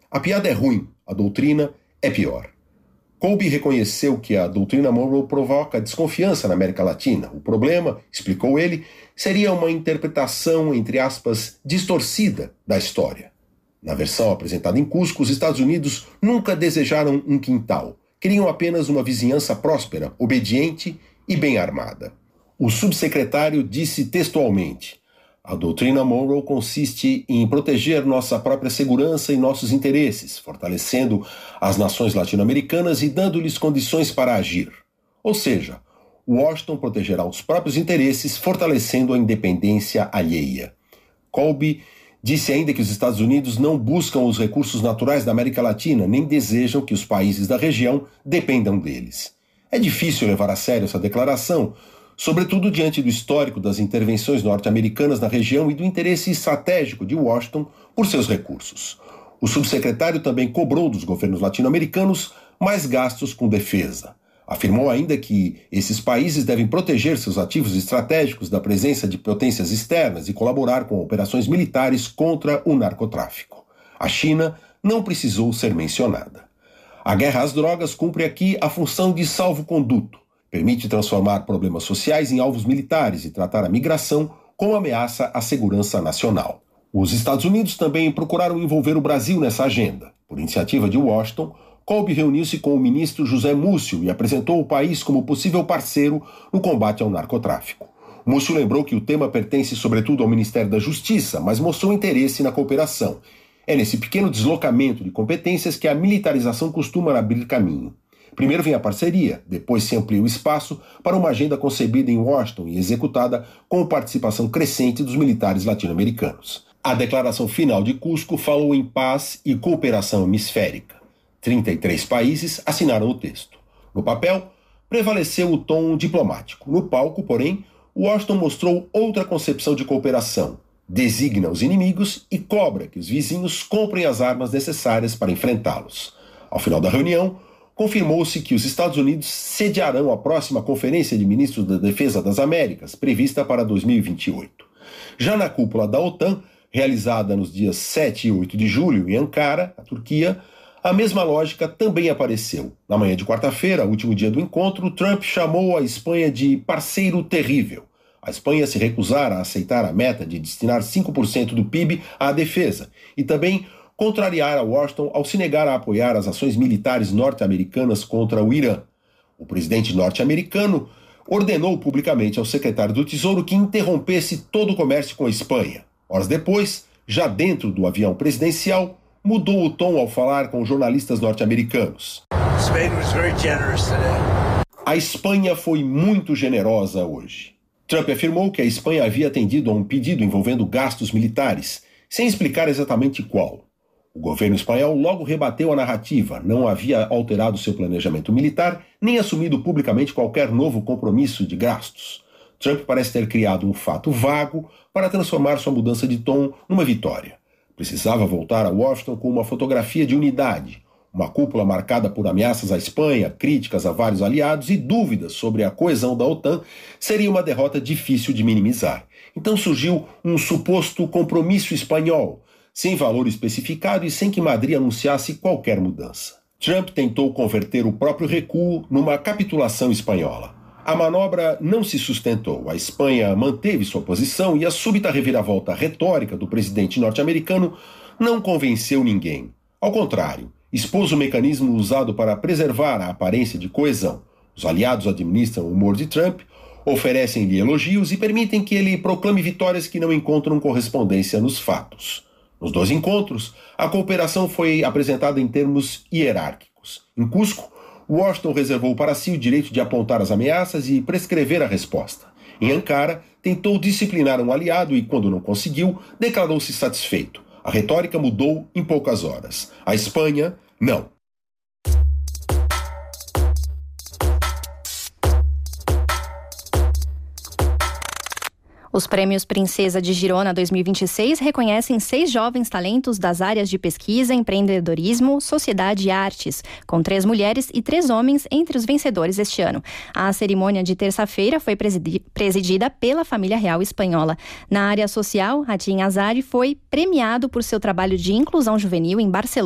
A piada é ruim, a doutrina é pior. Kolbe reconheceu que a doutrina Monroe provoca desconfiança na América Latina. O problema, explicou ele, seria uma interpretação, entre aspas, distorcida da história. Na versão apresentada em Cusco, os Estados Unidos nunca desejaram um quintal. Queriam apenas uma vizinhança próspera, obediente e bem armada. O subsecretário disse textualmente: a doutrina Monroe consiste em proteger nossa própria segurança e nossos interesses, fortalecendo as nações latino-americanas e dando-lhes condições para agir. Ou seja, Washington protegerá os próprios interesses, fortalecendo a independência alheia. Kolbe disse ainda que os Estados Unidos não buscam os recursos naturais da América Latina, nem desejam que os países da região dependam deles. É difícil levar a sério essa declaração, sobretudo diante do histórico das intervenções norte-americanas na região e do interesse estratégico de Washington por seus recursos. O subsecretário também cobrou dos governos latino-americanos mais gastos com defesa. Afirmou ainda que esses países devem proteger seus ativos estratégicos da presença de potências externas e colaborar com operações militares contra o narcotráfico. A China não precisou ser mencionada. A guerra às drogas cumpre aqui a função de salvo-conduto. Permite transformar problemas sociais em alvos militares e tratar a migração como ameaça à segurança nacional. Os Estados Unidos também procuraram envolver o Brasil nessa agenda. Por iniciativa de Washington, Kolbe reuniu-se com o ministro José Múcio e apresentou o país como possível parceiro no combate ao narcotráfico. Múcio lembrou que o tema pertence sobretudo ao Ministério da Justiça, mas mostrou interesse na cooperação. É nesse pequeno deslocamento de competências que a militarização costuma abrir caminho. Primeiro vem a parceria, depois se amplia o espaço para uma agenda concebida em Washington e executada com participação crescente dos militares latino-americanos. A declaração final de Cusco falou em paz e cooperação hemisférica. 33 países assinaram o texto. No papel, prevaleceu o tom diplomático. No palco, porém, Washington mostrou outra concepção de cooperação. Designa os inimigos e cobra que os vizinhos comprem as armas necessárias para enfrentá-los. Ao final da reunião, confirmou-se que os Estados Unidos sediarão a próxima Conferência de Ministros da Defesa das Américas, prevista para 2028. Já na cúpula da OTAN, realizada nos dias 7 e 8 de julho em Ankara, na Turquia, a mesma lógica também apareceu. Na manhã de quarta-feira, último dia do encontro, Trump chamou a Espanha de parceiro terrível. A Espanha se recusara a aceitar a meta de destinar 5% do PIB à defesa e também contrariar a Washington ao se negar a apoiar as ações militares norte-americanas contra o Irã. O presidente norte-americano ordenou publicamente ao secretário do Tesouro que interrompesse todo o comércio com a Espanha. Horas depois, já dentro do avião presidencial, mudou o tom ao falar com jornalistas norte-americanos. A Espanha foi muito generosa hoje. Trump afirmou que a Espanha havia atendido a um pedido envolvendo gastos militares, sem explicar exatamente qual. O governo espanhol logo rebateu a narrativa, não havia alterado seu planejamento militar, nem assumido publicamente qualquer novo compromisso de gastos. Trump parece ter criado um fato vago para transformar sua mudança de tom numa vitória. Precisava voltar a Washington com uma fotografia de unidade, uma cúpula marcada por ameaças à Espanha, críticas a vários aliados e dúvidas sobre a coesão da OTAN seria uma derrota difícil de minimizar. Então surgiu um suposto compromisso espanhol, sem valor especificado e sem que Madrid anunciasse qualquer mudança. Trump tentou converter o próprio recuo numa capitulação espanhola. A manobra não se sustentou. A Espanha manteve sua posição e a súbita reviravolta retórica do presidente norte-americano não convenceu ninguém. Ao contrário, expôs o mecanismo usado para preservar a aparência de coesão. Os aliados administram o humor de Trump, oferecem-lhe elogios e permitem que ele proclame vitórias que não encontram correspondência nos fatos. Nos dois encontros, a cooperação foi apresentada em termos hierárquicos. Em Cusco, Washington reservou para si o direito de apontar as ameaças e prescrever a resposta. Em Ankara, tentou disciplinar um aliado e, quando não conseguiu, declarou-se satisfeito. A retórica mudou em poucas horas. A Espanha, não. Os prêmios Princesa de Girona 2026 reconhecem 6 jovens talentos das áreas de pesquisa, empreendedorismo, sociedade e artes, com 3 mulheres e 3 homens entre os vencedores este ano. A cerimônia de terça-feira foi presidida pela família real espanhola. Na área social, Hatim Azari foi premiado por seu trabalho de inclusão juvenil em Barcelona.